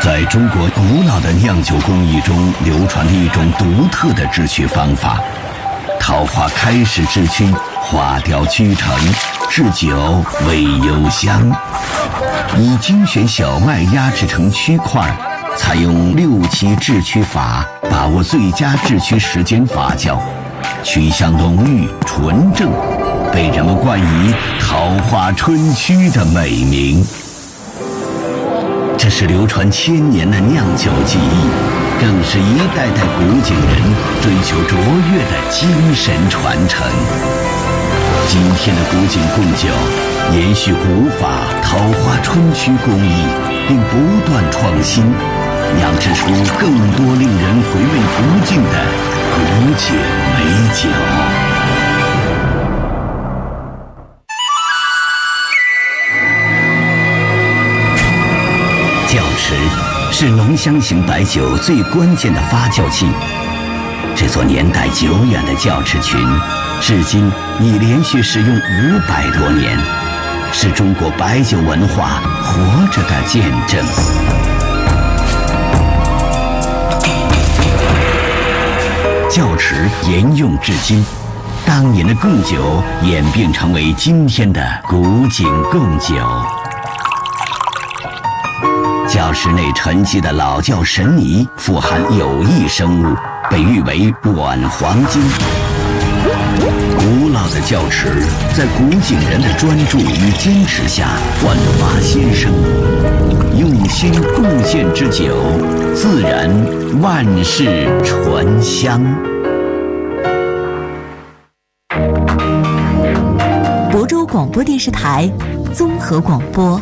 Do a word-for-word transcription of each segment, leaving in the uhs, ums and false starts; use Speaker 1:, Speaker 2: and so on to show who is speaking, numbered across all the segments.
Speaker 1: 在中国古老的酿酒工艺中流传着一种独特的制曲方法。桃花开始制曲，花雕居成，制酒味幽香。以精选小麦压制成曲块，采用六期制曲法，把握最佳制曲时间发酵，曲香浓郁纯正，被人们冠以桃花春曲的美名。这是流传千年的酿酒技艺，更是一代代古井人追求卓越的精神传承。今天的古井贡酒延续古法桃花春曲工艺，并不断创新，酿制出更多令人回味不尽的古井美酒。窖池是浓香型白酒最关键的发酵器。这座年代久远的窖池群，至今已连续使用五百多年，是中国白酒文化活着的见证。窖池沿用至今，当年的贡酒演变成为今天的古井贡酒。窖池内沉积的老窖神泥富含有益生物，被誉为软黄金。古老的窖池在古井人的专注与坚持下焕发新生，用心贡献之酒，自然万世醇香。
Speaker 2: 亳州广播电视台综合广播。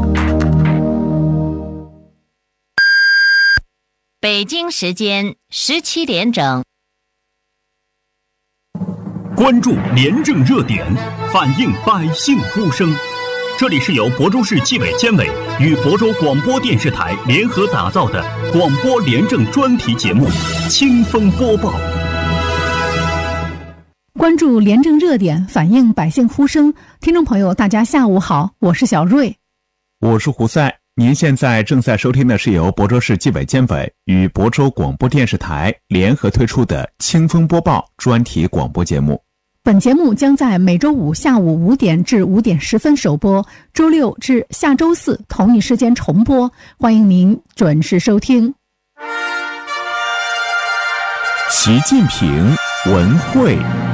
Speaker 3: 北京时间十七点整。
Speaker 4: 关注廉政热点，反映百姓呼声。这里是由亳州市纪委监委与亳州广播电视台联合打造的广播廉政专题节目《清风播报》。
Speaker 5: 关注廉政热点，反映百姓呼声。听众朋友，大家下午好，我是小瑞，
Speaker 6: 我是胡赛。您现在正在收听的是由亳州市纪委监委与亳州广播电视台联合推出的《清风播报》专题广播节目。
Speaker 5: 本节目将在每周五下午五点至五点十分首播，周六至下周四同一时间重播，欢迎您准时收听。
Speaker 6: 习近平文汇。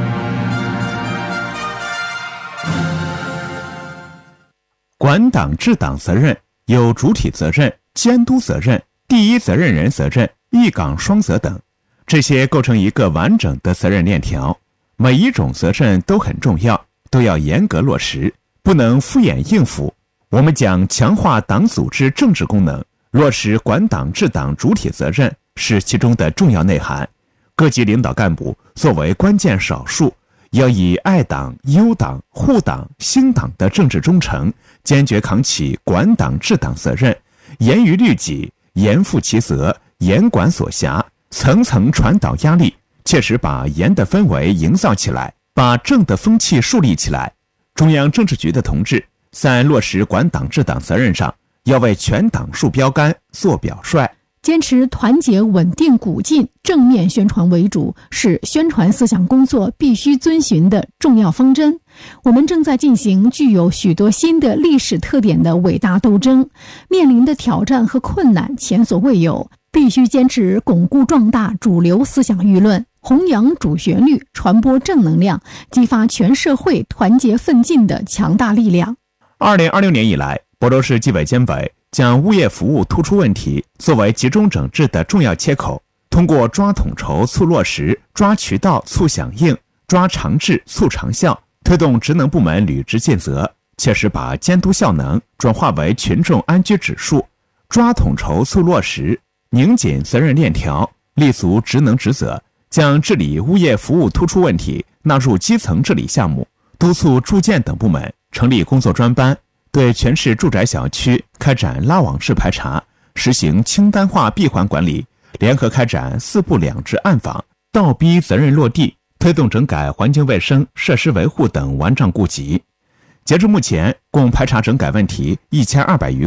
Speaker 6: 管党治党责任有主体责任、监督责任、第一责任人责任、一岗双责等，这些构成一个完整的责任链条。每一种责任都很重要，都要严格落实，不能敷衍应付。我们讲强化党组织政治功能，落实管党治党主体责任是其中的重要内涵。各级领导干部作为关键少数，要以爱党、优党、护党、兴党的政治忠诚，坚决扛起管党治党责任，严于律己，严负其责，严管所辖，层层传导压力，切实把严的氛围营造起来，把正的风气树立起来。中央政治局的同志在落实管党治党责任上，要为全党树标杆、做表率，
Speaker 5: 坚持团结稳定鼓劲、正面宣传为主，是宣传思想工作必须遵循的重要方针。我们正在进行具有许多新的历史特点的伟大斗争，面临的挑战和困难前所未有，必须坚持巩固壮大主流思想舆论，弘扬主旋律，传播正能量，激发全社会团结奋进的强大力量。
Speaker 6: 二零二六年以来，亳州市纪委监委将物业服务突出问题作为集中整治的重要切口，通过抓统筹促落实、抓渠道促响应、抓长治促长效，推动职能部门履职尽责，切实把监督效能转化为群众安居指数，抓统筹促落实，拧紧责任链条，立足职能职责，将治理物业服务突出问题纳入基层治理项目，督促住建等部门成立工作专班，对全市住宅小区开展拉网式排查，实行清单化闭环管理，联合开展四不两制暗访，倒逼责任落地，推动整改环境卫生、设施维护等顽瘴痼疾。截至目前，共排查整改问题一千二百余个，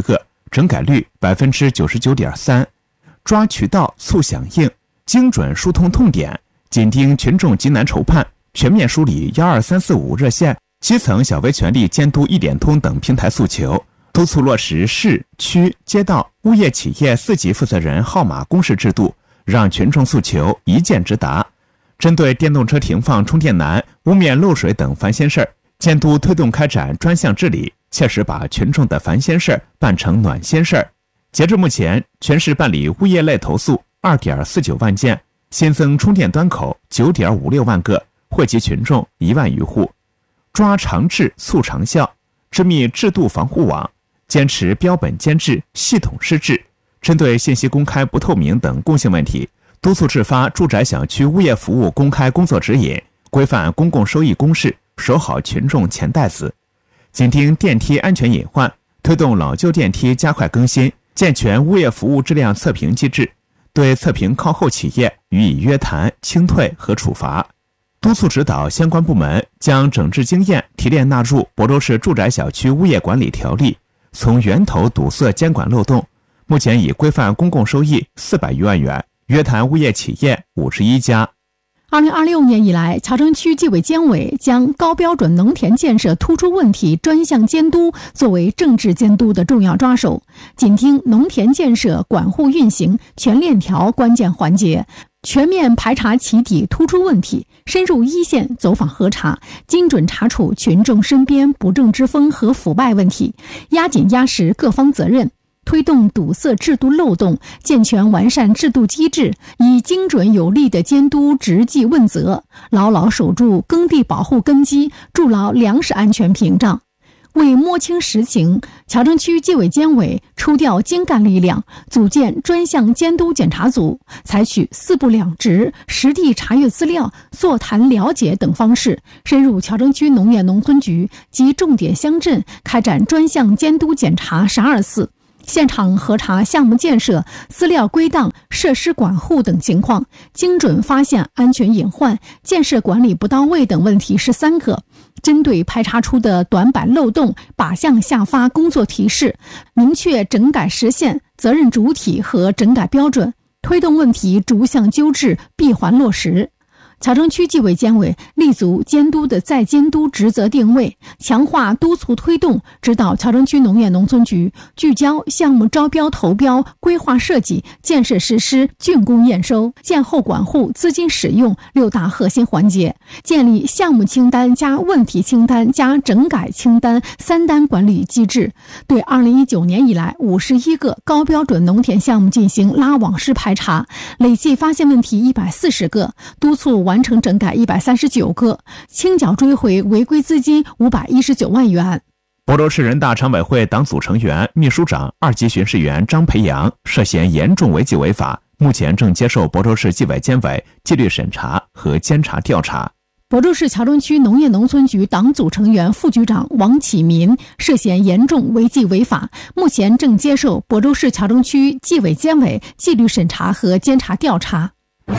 Speaker 6: 整改率 百分之九十九点三， 抓渠道促响应，精准疏通痛点，紧盯群众急难愁盼，全面梳理一二三四五热线、基层小微权力监督一点通等平台诉求，督促落实市、区、街道、物业企业四级负责人号码公示制度，让群众诉求一键直达。针对电动车停放充电难、屋面漏水等烦心事儿，监督推动开展专项治理，切实把群众的烦心事儿办成暖心事儿。截至目前，全市办理物业类投诉 二点四九万件，新增充电端口 九点五六万个，惠及群众一万余户。抓长治促长效，织密制度防护网，坚持标本兼治、系统施治。针对信息公开不透明等共性问题，督促制发住宅小区物业服务公开工作指引，规范公共收益公示，守好群众钱袋子。紧盯电梯安全隐患，推动老旧电梯加快更新，健全物业服务质量测评机制，对测评靠后企业予以约谈、清退和处罚。督促指导相关部门将整治经验提炼纳入亳州市住宅小区物业管理条例，从源头堵塞监管漏洞。目前已规范公共收益四百余万元，约谈物业企业五十一家。
Speaker 5: 二零二六年以来，乔城区纪委监委将高标准农田建设突出问题专项监督作为政治监督的重要抓手，紧盯农田建设管护运行全链条关键环节，全面排查起底突出问题，深入一线走访核查，精准查处群众身边不正之风和腐败问题，压紧压实各方责任，推动堵塞制度漏洞，健全完善制度机制，以精准有力的监督直击问责，牢牢守住耕地保护根基，筑牢粮食安全屏障。为摸清实情，乔城区纪委监委抽调精干力量，组建专项监督检查组，采取四不两直、实地查阅资料、座谈了解等方式，深入乔城区农业农村局及重点乡镇，开展专项监督检查十二次，现场核查项目建设、资料归档、设施管护等情况，精准发现安全隐患、建设管理不到位等问题十三个。针对排查出的短板漏洞，靶向下发工作提示，明确整改实现、责任主体和整改标准，推动问题逐项纠治、闭环落实。乔城区纪委监委立足监督的再监督职责定位，强化督促推动，指导乔城区农业农村局聚焦项目招标投标、规划设计、建设实施、竣工验收、建后管护、资金使用六大核心环节，建立项目清单加问题清单加整改清单三单管理机制，对二零一九年以来五十一个高标准农田项目进行拉网式排查，累计发现问题一百四十个，督促完成整改一百三十九个，清缴追回违规资金五百一十九万元。
Speaker 6: 亳州市人大常委会党组成员、秘书长、二级巡视员张培阳涉嫌严重违纪违法，目前正接受亳州市纪委监委纪律审查和监察调查。
Speaker 5: 亳州市乔城区农业农村局党组成员、副局长王启民涉嫌严重违纪违法，目前正接受亳州市乔城区纪委监委纪律审查和监察调查。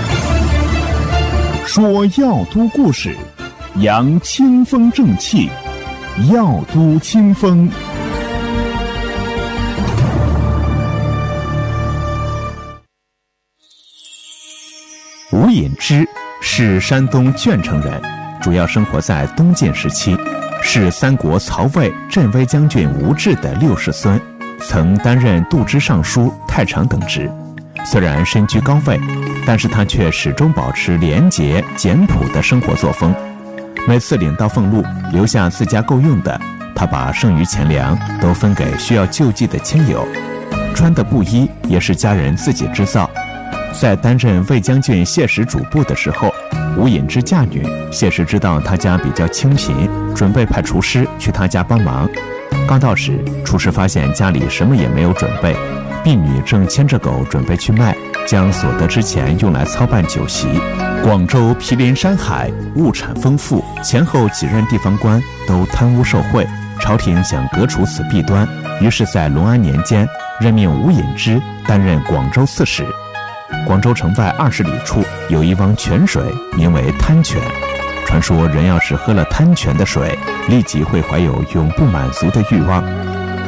Speaker 4: 说药都故事，扬清风正气，药都清风。
Speaker 6: 吴隐之是山东鄄城人，主要生活在东晋时期，是三国曹魏镇威将军吴质的六世孙，曾担任度支尚书、太常等职。虽然身居高位，但是他却始终保持廉洁简朴的生活作风。每次领到俸禄，留下自家够用的，他把剩余钱粮都分给需要救济的亲友。穿的布衣也是家人自己制造。在担任魏将军谢氏主簿的时候，吴隐之嫁女，谢氏知道他家比较清贫，准备派厨师去他家帮忙。刚到时，厨师发现家里什么也没有准备，婢女正牵着狗准备去卖，将所得之钱用来操办酒席。广州毗邻山海，物产丰富，前后几任地方官都贪污受贿，朝廷想革除此弊端，于是在隆安年间任命吴隐之担任广州刺史。广州城外二十里处有一汪泉水，名为滩泉。传说人要是喝了滩泉的水，立即会怀有永不满足的欲望。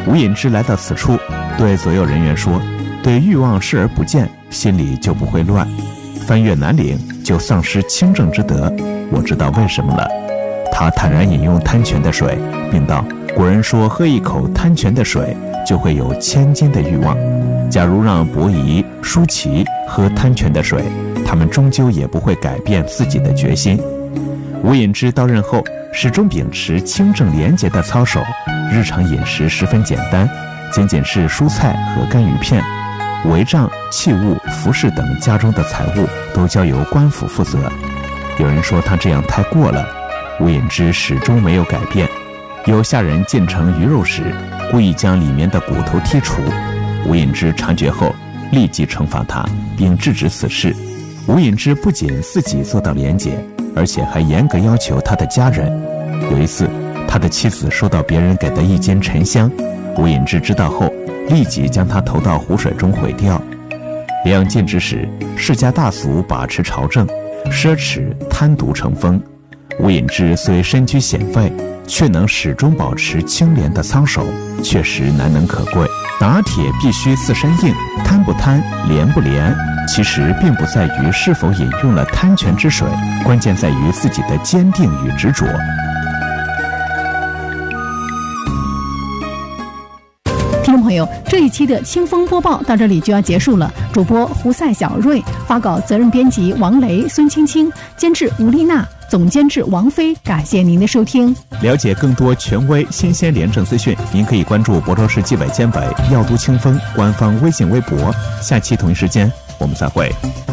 Speaker 6: 吴隐之来到此处，对所有人员说：对欲望视而不见，心里就不会乱；翻越南岭，就丧失清正之德。我知道为什么了。他坦然饮用贪泉的水，并道：古人说喝一口贪泉的水，就会有千金的欲望。假如让伯夷、舒淇喝贪泉的水，他们终究也不会改变自己的决心。吴隐之到任后，始终秉持清正廉洁的操守，日常饮食十分简单，仅仅是蔬菜和干鱼片，帷帐、器物、服饰等家中的财物都交由官府负责。有人说他这样太过了，吴隐之始终没有改变。有下人进城鱼肉时，故意将里面的骨头剔除，吴隐之察觉后立即惩罚他，并制止此事。吴隐之不仅自己做到廉洁，而且还严格要求他的家人。有一次，他的妻子收到别人给的一斤沉香，吴隐之知道后立即将它投到湖水中毁掉。两晋之时，世家大族把持朝政，奢侈贪渎成风。吴隐之虽身居显位，却能始终保持清廉的操守，确实难能可贵。打铁必须自身硬，贪不贪，廉不廉，其实并不在于是否饮用了贪泉之水，关键在于自己的坚定与执着。
Speaker 5: 听众朋友，这一期的清风播报到这里就要结束了。主播胡赛小瑞，发稿责任编辑王雷、孙青青，监制吴丽娜，总监制王菲。感谢您的收听。
Speaker 6: 了解更多权威新鲜廉政资讯，您可以关注亳州市纪委监委要读清风官方微信微博。下期同一时间我们再会。